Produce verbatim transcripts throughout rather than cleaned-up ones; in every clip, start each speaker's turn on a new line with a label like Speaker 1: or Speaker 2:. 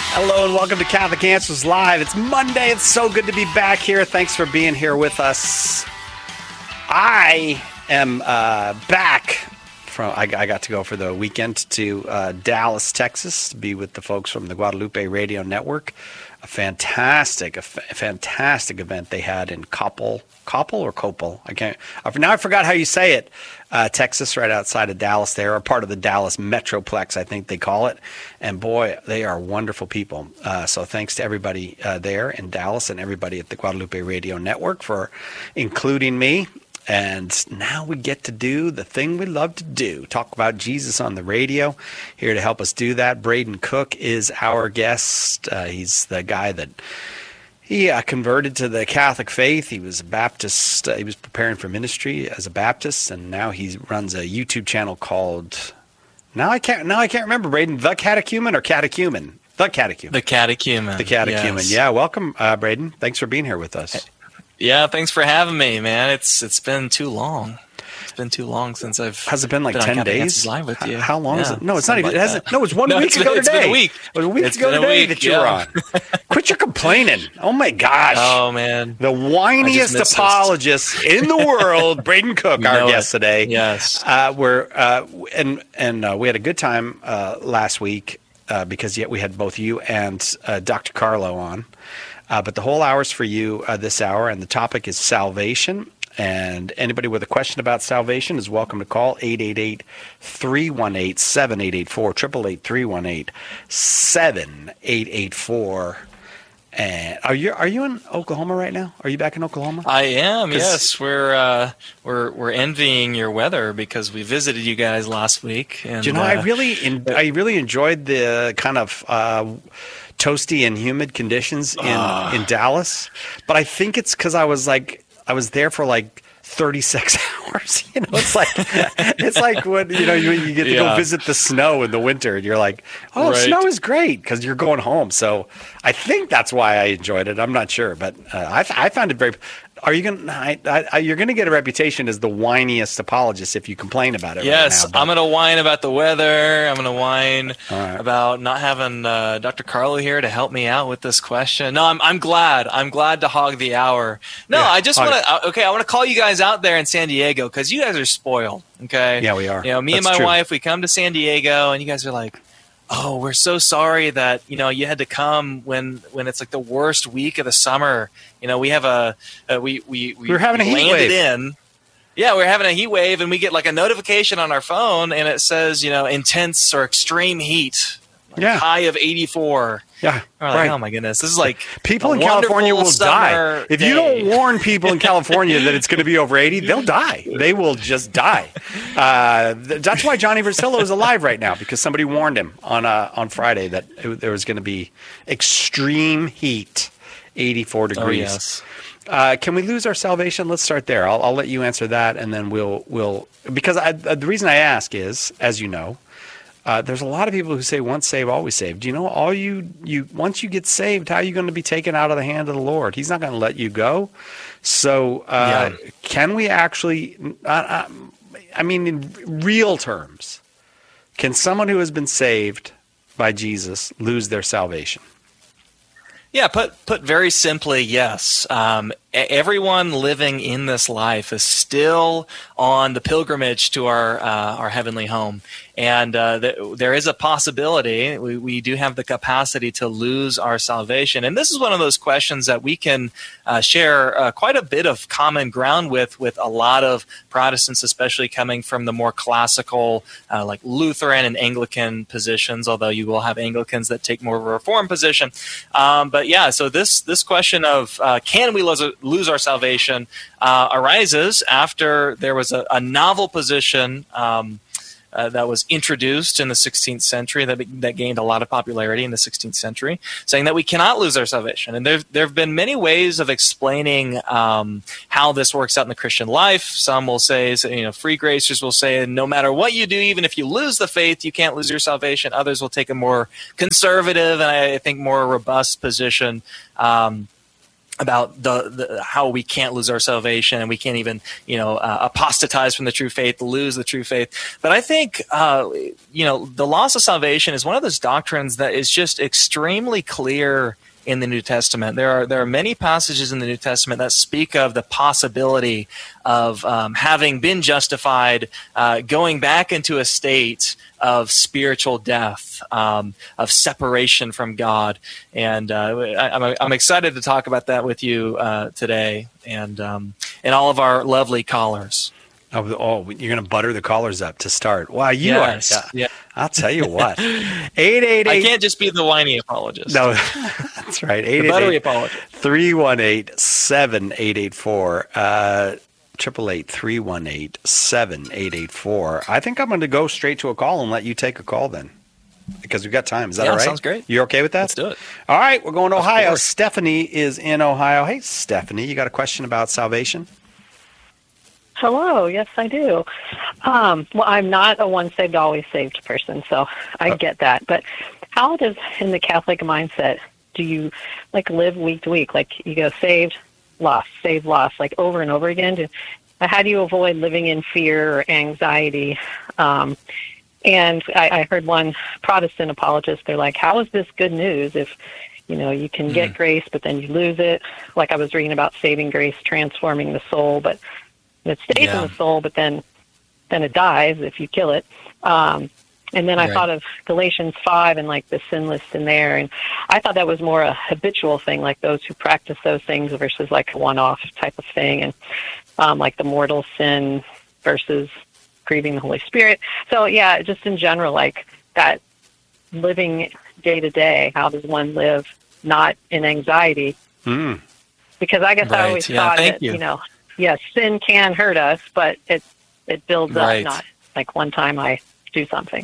Speaker 1: Hello and welcome to Catholic Answers Live. It's Monday. It's so good to be back here. Thanks for being here with us. I am uh, back from, I, I got to go for the weekend to uh, Dallas, Texas to be with the folks from the Guadalupe Radio Network. A fantastic, a f- fantastic event they had in Coppell, Coppell or Coppell? I can't. Now I forgot how you say it. Uh, Texas, right outside of Dallas. They are part of the Dallas Metroplex, I think they call it. And boy, they are wonderful people. Uh, so thanks to everybody uh, there in Dallas and everybody at the Guadalupe Radio Network for including me. And now we get to do the thing we love to do, talk about Jesus on the radio. Here to help us do that, Braden Cook is our guest. Uh, he's the guy that he uh, converted to the Catholic faith. He was a Baptist. Uh, he was preparing for ministry as a Baptist, and now he runs a YouTube channel called, now I can't, now I can't remember, Braden, The Catechumen or Catechumen? The Catechumen.
Speaker 2: The Catechumen.
Speaker 1: The Catechumen.
Speaker 2: Yes.
Speaker 1: Yeah, welcome, uh, Braden. Thanks for being here with us.
Speaker 2: Yeah, thanks for having me, man. It's it's been too long. It's been too long since I've.
Speaker 1: Has it been like
Speaker 2: been
Speaker 1: ten days?
Speaker 2: Live with you.
Speaker 1: How long
Speaker 2: yeah,
Speaker 1: is it? No, it's not even.
Speaker 2: like
Speaker 1: It hasn't.
Speaker 2: that.
Speaker 1: No, it's one
Speaker 2: no,
Speaker 1: week
Speaker 2: it's
Speaker 1: ago
Speaker 2: been,
Speaker 1: today.
Speaker 2: It's been a week.
Speaker 1: It was a week
Speaker 2: it's
Speaker 1: ago
Speaker 2: been
Speaker 1: today
Speaker 2: a week,
Speaker 1: that you
Speaker 2: yeah.
Speaker 1: were on. Quit your complaining. Oh my gosh.
Speaker 2: Oh man.
Speaker 1: The whiniest apologist in the world, Braden Cook,
Speaker 2: You
Speaker 1: our
Speaker 2: know
Speaker 1: guest
Speaker 2: it.
Speaker 1: today.
Speaker 2: Yes.
Speaker 1: Uh, we're uh, and and uh, we had a good time uh, last week uh, because yet we had both you and uh, Doctor Carlo on. Uh, but the whole hour's for you uh, this hour, and the topic is salvation. And anybody with a question about salvation is welcome to call eight eight eight, three one eight, seven eight eight four, eight eight eight, three one eight, seven eight eight four. And are you are you in Oklahoma right now? Are you back in Oklahoma?
Speaker 2: I am. Yes, we're uh, we're we're envying your weather because we visited you guys last week. And,
Speaker 1: Do you know,
Speaker 2: uh,
Speaker 1: I really in, I really enjoyed the kind of uh, toasty and humid conditions in
Speaker 2: uh,
Speaker 1: in Dallas, but I think it's because I was like. I was there for like thirty-six hours. You know, it's like it's like when you know you, you get to
Speaker 2: yeah.
Speaker 1: go visit the snow in the winter, and you're like, "Oh,
Speaker 2: right.
Speaker 1: snow is great" because you're going home. So I think that's why I enjoyed it. I'm not sure, but uh, I, I found it very. Are you gonna? I, I, you're gonna get a reputation as the whiniest apologist if you complain about it.
Speaker 2: Yes,
Speaker 1: right now,
Speaker 2: I'm gonna whine about the weather. I'm gonna whine
Speaker 1: right.
Speaker 2: about not having uh, Doctor Carlo here to help me out with this question. No, I'm I'm glad. I'm glad to hog the hour. No,
Speaker 1: Yeah,
Speaker 2: I just
Speaker 1: hog
Speaker 2: want to. Okay, I want to call you guys out there in San Diego because you guys are spoiled. Okay.
Speaker 1: Yeah, we are.
Speaker 2: You know, me
Speaker 1: That's
Speaker 2: and my
Speaker 1: true.
Speaker 2: wife, we come to San Diego, and you guys are like, "Oh, we're so sorry that you know you had to come when when it's like the worst week of the summer." You know, we have a uh, we we we
Speaker 1: We're having a heat
Speaker 2: landed
Speaker 1: wave.
Speaker 2: in. Yeah, we're having a heat wave, and we get like a notification on our phone, and it says, you know, intense or extreme heat, like
Speaker 1: Yeah.
Speaker 2: high of eighty-four.
Speaker 1: Yeah,
Speaker 2: We're like,
Speaker 1: right.
Speaker 2: oh my goodness, this is like
Speaker 1: People
Speaker 2: a
Speaker 1: in California will
Speaker 2: wonderful
Speaker 1: die.
Speaker 2: summer
Speaker 1: If you
Speaker 2: day.
Speaker 1: don't warn people in California that it's going to be over eighty, they'll die. They will just die. Uh, th- that's why Johnny Versillo is alive right now, because somebody warned him on uh, on Friday that it, there was going to be extreme heat, eighty-four degrees.
Speaker 2: Oh, yes.
Speaker 1: Uh, can we lose our salvation? Let's start there. I'll, I'll let you answer that, and then we'll we'll because I, uh, the reason I ask is, as you know, uh, there's a lot of people who say once saved, always saved. Do you know all you you once you get saved, how are you going to be taken out of the hand of the Lord? He's not going to let you go. So uh,
Speaker 2: Yeah.
Speaker 1: can we actually? Uh, uh, I mean, in real terms, can someone who has been saved by Jesus lose their salvation?
Speaker 2: Yeah, put put very simply, yes. Um, e- everyone living in this life is still on the pilgrimage to our uh, our heavenly home, and uh, th- there is a possibility. We, we do have the capacity to lose our salvation, and this is one of those questions that we can uh, share uh, quite a bit of common ground with with a lot of Protestants, especially coming from the more classical, uh, like Lutheran and Anglican positions. Although you will have Anglicans that take more of a Reformed position, um, but But yeah, so this this question of uh, can we lose, lose our salvation uh, arises after there was a, a novel position um, uh, that was introduced in the sixteenth century that that gained a lot of popularity in the sixteenth century, saying that we cannot lose our salvation. And there there have been many ways of explaining um, how this works out in the Christian life. Some will say, you know, free gracers will say, no matter what you do, even if you lose the faith, you can't lose your salvation. Others will take a more conservative and I think more robust position. Um, about the, the how we can't lose our salvation and we can't even, you know, uh, apostatize from the true faith, lose the true faith. But I think, uh, you know, the loss of salvation is one of those doctrines that is just extremely clear in the New Testament. There are there are many passages in the New Testament that speak of the possibility of um, having been justified, uh, going back into a state of spiritual death, um, of separation from God. And uh, I, I'm, I'm excited to talk about that with you uh, today, and um, and all of our lovely callers.
Speaker 1: Oh, oh, you're going to butter the callers up to start. Wow, you
Speaker 2: yes.
Speaker 1: are. Yeah.
Speaker 2: yeah.
Speaker 1: I'll tell you what. eight eight eight
Speaker 2: I can't just be the whiny apologist.
Speaker 1: No, that's right. eight eight eight,
Speaker 2: the buttery apologist.
Speaker 1: three one eight, seven eight eight four. Uh, triple eight, three one eight, seven eight eight four. I think I'm going to go straight to a call and let you take a call then, because we've got time. Is that
Speaker 2: yeah,
Speaker 1: all right?
Speaker 2: Sounds great.
Speaker 1: You're okay with that?
Speaker 2: Let's do it.
Speaker 1: All right, we're going to Ohio. Stephanie is in Ohio. Hey, Stephanie, you got a question about salvation?
Speaker 3: Hello. Yes, I do. Um, well, I'm not a once saved, always saved person, so I get that. But how does, in the Catholic mindset, do you like live week to week? Like you go saved, lost, saved, lost, like over and over again? Do, how do you avoid living in fear or anxiety? Um, and I, I heard one Protestant apologist, they're like, how is this good news if, you know, you can get mm. grace, but then you lose it? Like I was reading about saving grace, transforming the soul, but it stays yeah. in the soul, but then then it dies if you kill it. Um, and then I right. thought of Galatians five and like the sin list in there. And I thought that was more a habitual thing, like those who practice those things versus like a one-off type of thing. And um, like the mortal sin versus grieving the Holy Spirit. So yeah, just in general, like that living day to day, how does one live not in anxiety?
Speaker 1: Mm.
Speaker 3: Because I guess
Speaker 2: right.
Speaker 3: I always
Speaker 2: yeah,
Speaker 3: thought that,
Speaker 2: you.
Speaker 3: you know, yes, sin can hurt us, but it it builds
Speaker 2: right.
Speaker 3: up, not like one time I do something.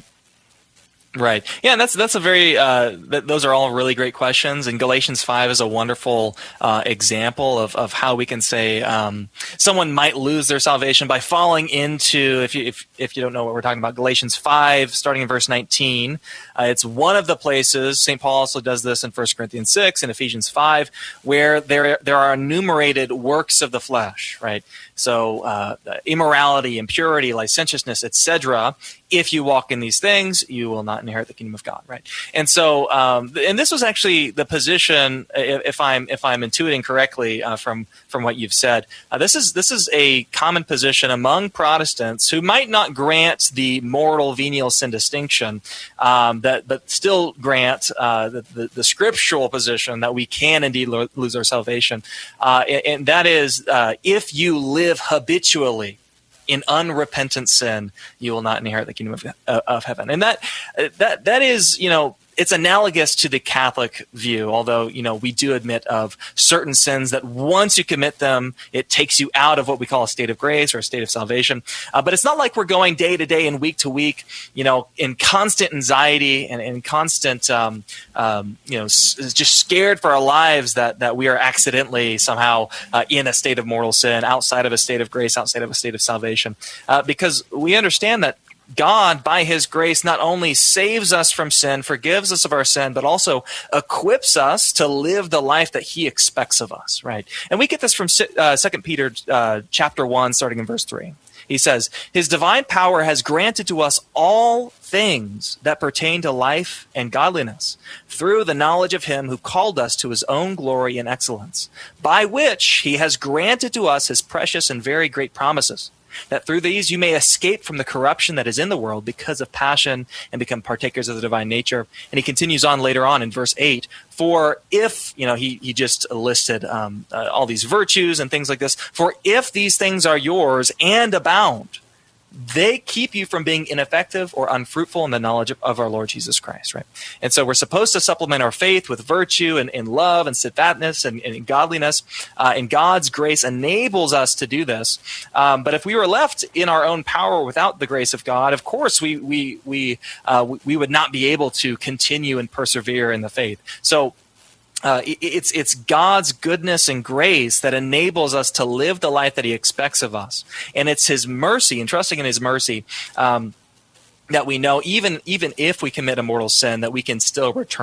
Speaker 2: Right. Yeah, and that's that's a very uh, th- those are all really great questions. And Galatians five is a wonderful uh, example of, of how we can say um, someone might lose their salvation by falling into, if you if if you don't know what we're talking about, Galatians five, starting in verse nineteen. Uh, it's one of the places, Saint Paul also does this in First Corinthians six and Ephesians five, where there there are enumerated works of the flesh, right? So uh, immorality, impurity, licentiousness, et cetera. If you walk in these things, you will not inherit the kingdom of God, right? And so, um, and this was actually the position, if I'm if I'm intuiting correctly uh, from from what you've said. Uh, this is this is a common position among Protestants who might not grant the mortal venial sin distinction, um, that but still grant uh, the, the the scriptural position that we can indeed lo- lose our salvation, uh, and, and that is uh, if you live habitually in unrepentant sin, you will not inherit the kingdom of, uh, of heaven. And that that that is, you know, it's analogous to the Catholic view, although, you know, we do admit of certain sins that once you commit them, it takes you out of what we call a state of grace or a state of salvation. Uh, but it's not like we're going day to day and week to week, you know, in constant anxiety and in constant, um, um, you know, s- just scared for our lives that that we are accidentally somehow uh, in a state of mortal sin, outside of a state of grace, outside of a state of salvation. Uh, because we understand that God, by his grace, not only saves us from sin, forgives us of our sin, but also equips us to live the life that he expects of us, right? And we get this from uh, Second Peter uh, chapter one, starting in verse three. He says, his divine power has granted to us all things that pertain to life and godliness through the knowledge of him who called us to his own glory and excellence, by which he has granted to us his precious and very great promises, that through these you may escape from the corruption that is in the world because of passion and become partakers of the divine nature. And he continues on later on in verse eight, for if, you know, he, he just listed um, uh, all these virtues and things like this, for if these things are yours and abound, they keep you from being ineffective or unfruitful in the knowledge of, of our Lord Jesus Christ, right? And so we're supposed to supplement our faith with virtue and, and love and steadfastness and, and godliness. Uh, and God's grace enables us to do this. Um, but if we were left in our own power without the grace of God, of course we we we uh, we, we would not be able to continue and persevere in the faith. So Uh, it, it's it's God's goodness and grace that enables us to live the life that he expects of us. And it's his mercy, and trusting in his mercy, um, that we know even even if we commit a mortal sin, that we can still return